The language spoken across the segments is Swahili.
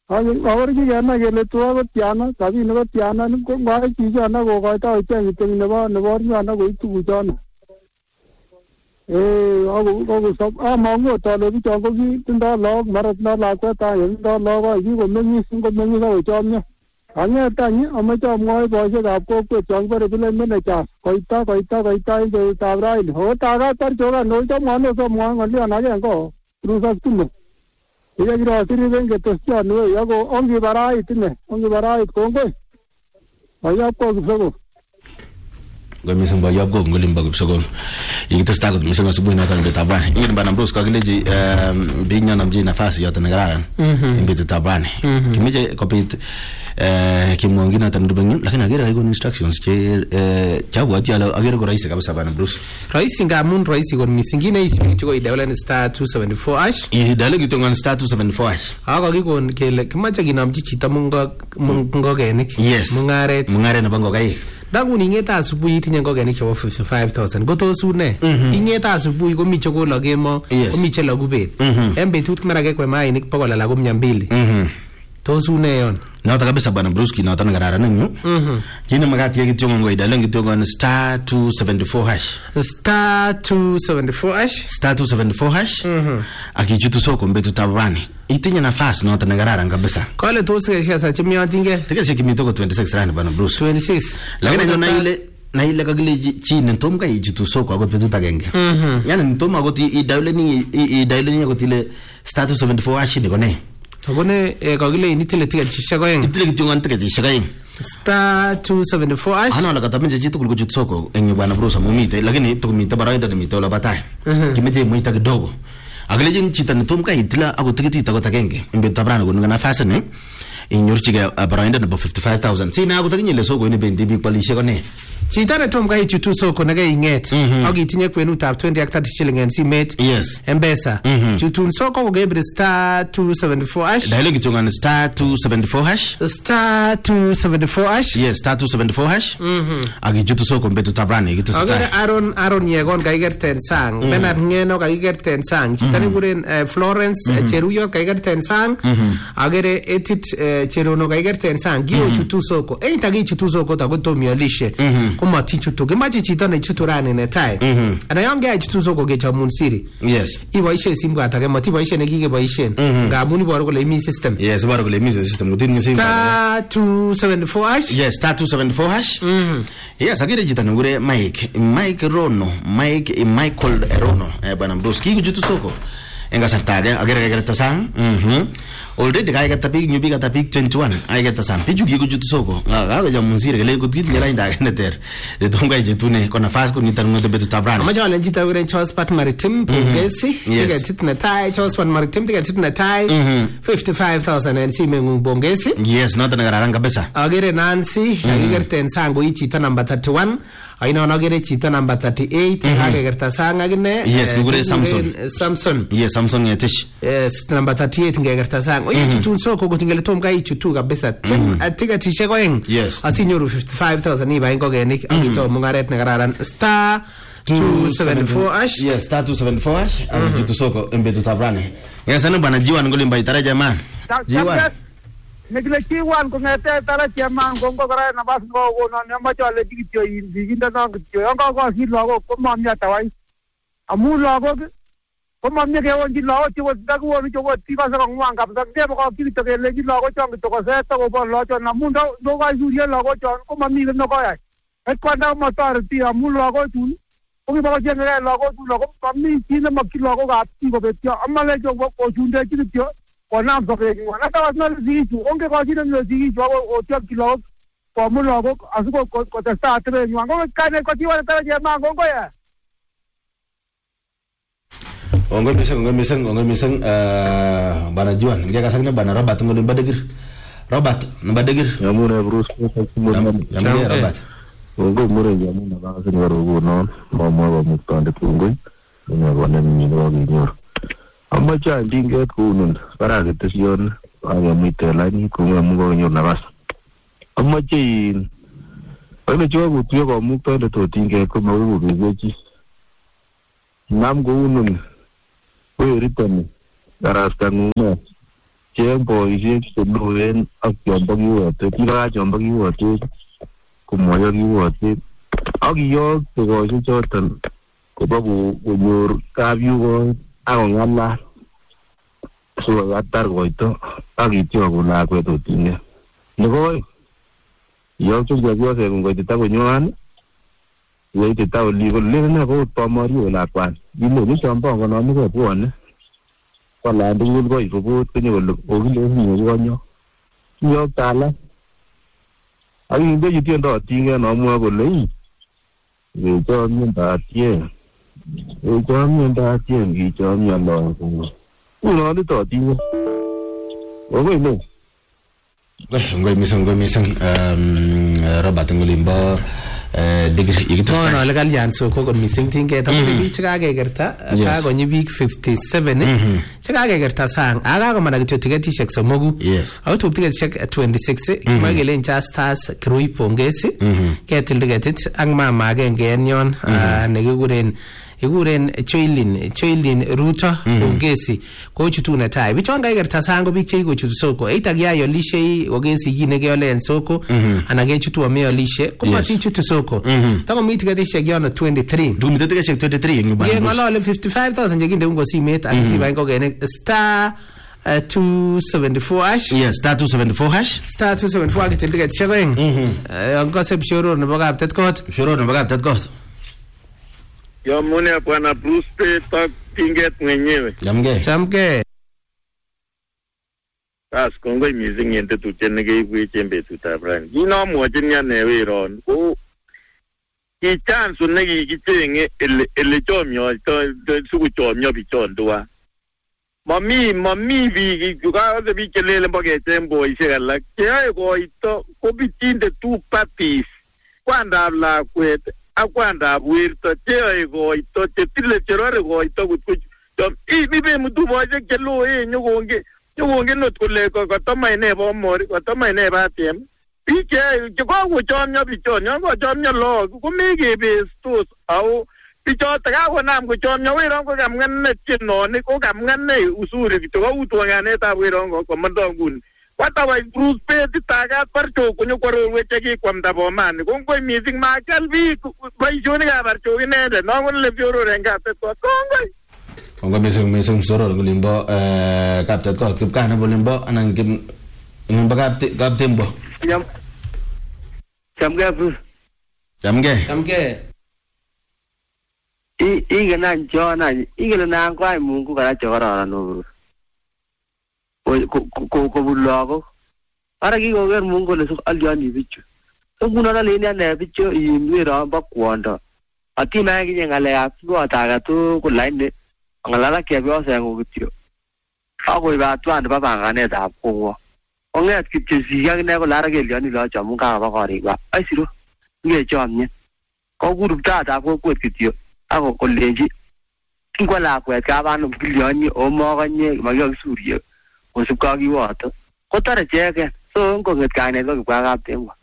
Awarchi kena kele tuwa ko tiana, sabini ko tiana, ko ngwai chichana kokoito icheng nebo ornyana koib tuguchana. Ako amangu tole bichon ko kitindoi lagok mara tindoi lakwet agenge tindoi lagok kikomeng'is akochomyo. Kang'et any amache amwoi boisiekab kokwet chon kibore village managers koita en betutab raini. Ako takatar chokan ochamwone somwoi ng'olyon agenge rusas tumo. Ile kirasiriben ketesyon wei ako ongibarait kongoi. Ayab ko Kipsokon. Mising boyob ko ngolimba Kipsokon. Ikitestai kot mising asubuhi noton betutab rani. Ingine Bwana Bruce kakileji binya namji nafasi yote nekararan en betutab rani. Kimeche kopit kimwongi noton rubeng'u lakini agere kaikon instructions chabwati ale agere ko rahisi kabisa Bwana Bruce. Rahisi ngamun rahisi kot mising kine isibi kityo ko idawlen star 274 hash. Idawlen kityo ngon star 274 hash. Ako kikon kele kimache kinamchi chito mungokenik. Yes. Mungaret nebo ngokaik. Dangun ingeta asubuhi itinye ngokenik chebo 55,000 kotos une ingeta asubuhi komi chekolo kemo komi chelogu bet en betut mara kekwe mainik 100 ala ko 200 tos une yon noto kabisa Bwana Bruce noto nekararan eng yu kine makat ye kityo ngo idalen kityo ngon star 274 hash star 274 hash akichutu soko betutab rani itinye nafasi noto nekararan kabisa kole tos siasa chemiotinge tikeshe kimito ko 26 rani Bwana Bruce 26 lakini na ile kakile chi netom ka ichutu soko akot betut agenge yani netom akot idalen akot ile star 274 hash ni kone akone kakile initile tiketishek oeng itile kityo ngon tiketishek oeng star 274 hash ana la katameje chi tugul kuchut soko eng Bwana Bruce amumite lakini tukumite baraida ni mito la batai kimeje muita kidogo akile chita netom ka itila akot tikitit akot agenge en betutab rani kono nafasi ne inyorchige baraida nebo 55,000 sina akot akinyele soko ni bendi bik polishek kone chita netom ka ichutu soko neke inget ak itinye kwenutab 20 ak 30 shilling en simet M-Pesa chutun soko kokebre star 274 hash daile kichongan star 274 hash star 274 hash yes star 274 hash ak ichutu soko betutab rani kitestai Aaron yegon kaikerten sang Bernard Ngeno kaikerten sang chita nekuren Florence Cheruyo kaikerten sang agere Etit Cherono kaikerten sang kiyo chutu soko eitaki chutu soko takotomiolishe komati chutu kimache chito ne chutu rani netai ana yonge chutu soko kechamun siri yes iboishe simu atake mati boishe nekikeboishen ngamun iboru kole imi system yes iboru kole imi system kutin simu star 274 hash yes star 274 hash yes agire chito ngure Mike Rono Michael Rono Bwana Bruce kikuchutu soko enga sartage agere kagere sang already kaya tapik nyubi ka tapik 21 ay kata sam pichu gi kujutu soko ga ja musire gele kutit ngela inda neter de tonga jetune kona fast ko nitan ngote betu tabrani ama jale njita ure Charleston Maritime pongesi tiga titna tai Charleston Maritime tiga titna tai 55,000 and si mengu bongesi yes not na garanga kabisa agere Nancy agigerten sango ichita number 31 aina nagere chita number 38 agegerta sang agine yes ngure Samson yes Samson yetish yes number 38 ngegerta sang oye chutu soko kutingele tom kai chutu kabisa atiga tishe koeng asinyoru 55,000 iba ingogenik akito mungaret nekararan star 274 hash yes star 274 hash akichutu soko embetu tabrani ngesana bana jiwan ngolimba itara jaman jiwan nekile kiwan kongete tara chairman gongo kara na bas go no ne ma chale dikityo indiginda no kityo yonga ko silago ko mamya tawai amu lago ko mamya ke wonji lago ti wodagu woni to woti ka sa ngwanga ba de ko kityo ke leji lago chong to ko sa to ko lo cho na munda do ga juriya lago chon ko mami no ko ya e kwanda mo tar ti amu lago tu ko ba ko jengere lago tu lago mami ti na makki lago ga ti ko betyo amale jo ko junde kityo ona mboke ngwana tawa na zichu onge kwa jina nyo zichu wao otia kilo kwa mulo wako asuko kwa testa atre nywango kane kwa tiwa tara jema ngongo ya ongo miseng bana juan ngia kasaknya bana Robert ngolimba degir Robert namba degir yamune Bruce yamune Robert ongo mure yamune ba sen waro no mo mutande tungu ni wana ni no nyor amma cha dinget kunun para ketesyon aya mitelani kuma mugo nyor nabas amma chin ole jo go tiyo ko mukto de to dinget ko mawu geji nam go unun we ritani darasta nguna cheng boisiek cheloen ak chombo kiwotet kibaka chombo kiwotet komoyo kiwotet ak iyok tukoshek choton kobo konyor kapyugoi ak kong'alal sikokatar koito ak ityogun lakwet otinye nebo oeng iyok chepyoset ngoitita konywan yeitita oli kolene ko tomorio lakwani iloni chompongonomike bwone kolan tugul koi robot konyo kole okilesinye konyo iyok tala ak ingechi tiendotinge nomwoe kole kechomien tatien kichomio lagok unonitotinye okoi ne ngoi mising Robert ngolimbo degree ikitesta no le kalyan so ko kon missing tinge ta biik chekakekerta kakonyi biik 57 chekakekerta sang aga komana kityo tiketishek somogu ako tup tiketishek 26 kimagelen Stars Kirui Pongesi ketil tiketit ak mama agenge en yon nekikuren Choilin Ruto Pongesi kochutu netai bichon kaikerta sang ko biik chekikochutu soko eita kiayolishe kokesi kii nekeole en soko ana kechutu ameolishe komati chutu soko tako mi tiketishek yono 23 du mite tiketishek 23 eng nyumbani ngolole 55000 chekinde ungo simet akisiba ingokenek star 274 hash yes star 274 hash star 274 akitil tiketishek oeng angose bishoror nebo kaptet kot Yomune bwana Bruce Peter tinget mwenyewe. Chamke. As kongoi missing en tetutiet nekeibwech en betutab rani. Kinomwochin ane weron ko ki chance nekikichenge ele chomioito sikuchomio bichon tuwan. Mami biik kukakose biik chelele mbokecheng boisiek alak cheyoe koito ko bichinde two parties kwandab lakwet ak kwandab werto cheyoe koito chetile cherore koito ibe mutu boisiek cheloen nyokongen not kole kotoma ine bomori kotoma ine batiem biik chekokochomio bichon yon kochomio lagok komekebestos au bichoto kakonam kochomio weron ko kamng'ane tienoni ko kamng'ane usuri kityo koutwonganetab weron komondo nguni watawa Bruce Peti tagat barcho konyo kwarorwech chekikwamda bomani kongoi missing makyal biik boisionikab barcho inendet nokole bioror en kaptet kot kongoi missing soror ngolimbo kaptet kot kipkane bolimbo anan ngimbo kaptembo chamge Bruce chamge Igenan Jona igenan kwai Mungu kara chokororon no kobun lagok ara kikoker Mungu kole alioni bichu nguno aleni ane bichu imwero bo kwondo atina kinye ngalekab kotaga tu kulaine ngalala chepyosengu kityo akoi batwan bo banganetab kowo onget kityo sikakine kole ara kelioni locho amun kakaba korikwa aisiro ngechomie kokur tatab kokwet kityo ako kolenji ingwa lakwet kabanu kilioni omokonye makiyokisurie kosubka kiwoto kotare cheke so ngonget kainet ko kipka kaptembwa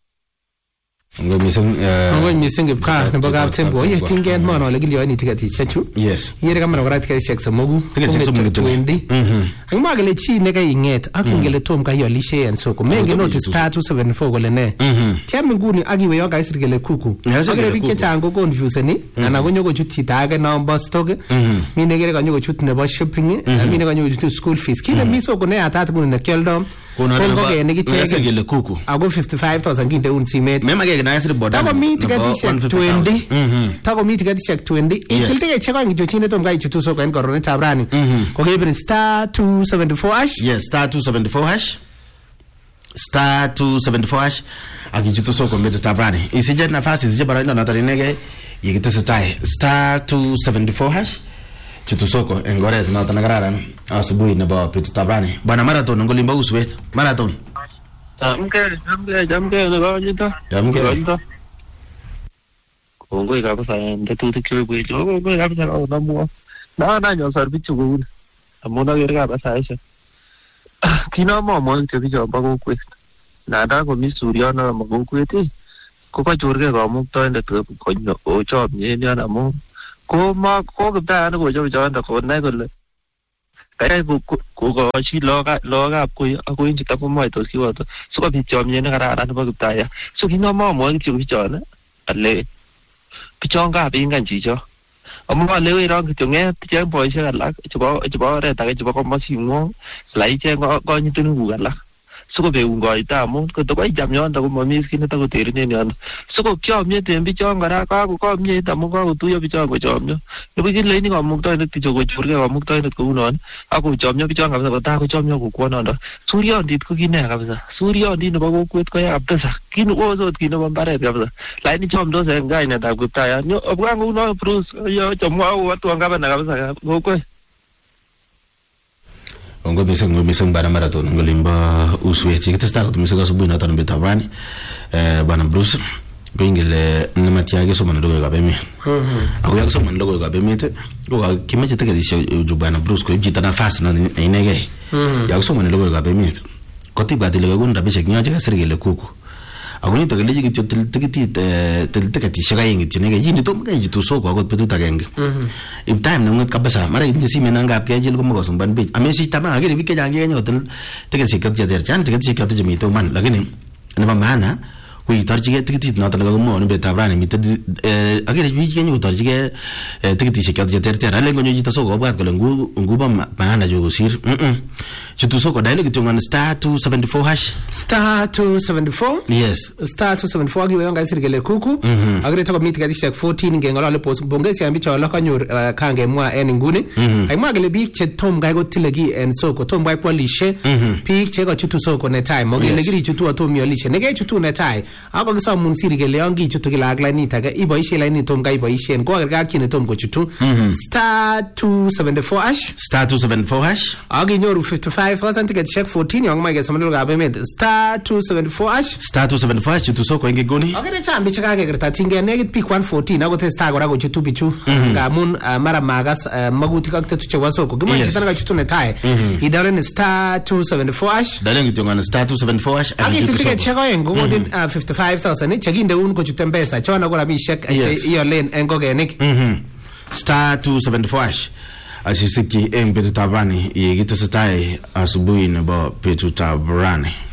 ngoi missing kipka nebo kaptembwa yetinget mono ole kilioni tiketishek chu yes yere kamera kora tiketishek somogu wendi angma kele chi nekainget ak ingele tom kayolishe en soko menge notice star 274 kole ne tiam nguni akiwe yo kaisir kele kuku akere biik chechang ko confuseni ana konyo kochut chito age nombo stock mine kere kanyo kochut nebo shipping mine kanyo kochut school fees kile mi soko ne atat nguni ne kyoldo kongokenik icheket ako 55000 kinde un simet takomi tiketishek 20 takomi tiketishek 20 itil tiketishek oeng kityo chine tom kaichutu soko en koronetab rani kokebir star 274 hash yes star 274 hash star 274 hash akichutu soko betutab rani isije nafasi isije baraindo natarinege yekitesetai star 274 hash chutu soko en goret noton nekararan asubuhi nebo betutab rani bwana Marathon ngolimbo uswet Marathon Jamke nebo nyito kongoi kabisa en tetutik chekibwech kongoi kabisa namuo nanyo bichu kouni amun akere kabisa aisha kinomomwoe kityo bichombo kokwet nanda komi suryon nebo kokwet ko kachorgei kamuktoindet konyo ochomie en yon amun ko kiptayat nekochobe chonto konai kole kaya kokochi lookab koi akoi chito komoitos kiwoto sikobit chomyet nekararan nebo Kiptayat. So kinomomwoe kityo bichon ale bichon kapingan chicho amu aleweron kityo ng'et icheng boisiek alak chebo oret age chebo komosing'wong la icheng konyitenikuk alak sikobeun koito amu kotokoicham yondo komami kit netakoterinen yondo siko kyomyet en bichon kora kakomyet amu kakotuiyo bichon kochomyo nebo kileini kamuktoindet bicho kochorgei kamuktoindet kounon akochomyo bichon kabisa kotaa kochomyo kokwonondo. Suryondit ko kine kabisa, suryondit nebo kokwet koya kabisa kinuosot kit nebo mbaret kabisa lakini chomdos en kainetab Kiptayat. Obwan kouno Bruce yo chomwau watu ngabana kabisa kokwet. Ongo mising bana marathon ngolimba uswe chikitesta kutumisa asubuhi na tano betabani bana Bruce goingele namatiage soma ndogo kabemi ako yako soma ndogo kabemi te ko kimeche tekedisha bana Bruce ko jita nafasi na inege yako soma ndogo kabemi ko tibati le gunda bishe kinyaje kasirgele kuku akuni to geleji kityo tiketi shaka yengi tinege yini to mga jitu soko akot petut agenge if time na ngut kabisa mara yini sime nanga apkeje ko mo sumban bi amesi tama agere bike jange ganyo hotel tiketi shikati ya chan tiketi shikati jemi to man lakini ne maana wi tarjige tiketi na tan ko mo ne betabrani mit agere bi ganyo tarjige tiketi shikati ya terter ale gonyo jita soko bwa ko nguba maana jogo sir jitu soko dai kityo ngan star 274 hash star 274 yes star 274 giwe yonga sirgele kuku agre to meet gadisha 14 ngengala pos bongesi ambicha la kanyor kange mwa en nguni ay magale bi che tom ga go tilegi en soko tom ga kwalishe pi che go chutu soko ne time mogele giri chutu atom yo lishe nege chutu ne tai ako gisa mun sirgele yongi chutu gila agla ni taga iboishe la ni tom ga iboishe ko ga kine tom go chutu star 274 hash star 274 hash agi nyoru 55,000 ticket check 14 yong mai ga samalo ga bemet star 274 hash star 274 hash chutu soko inge goni agere chambi chaka ke gerta tinge negit pick 114 ago testa gora go chutu bichu ngamun mara magas maguti ka tetu chewa soko gima chitana ga chutu ne tai idare ne star 274 hash dale ngi tionga star 274 hash agi ticket check yengo godin 55,000 cheginde un ko chutu mpesa chona gora mi shek iyo len engo genik star 274 hash asisiki en petu tabrani yigita satai asubuhi nebo petu tabrani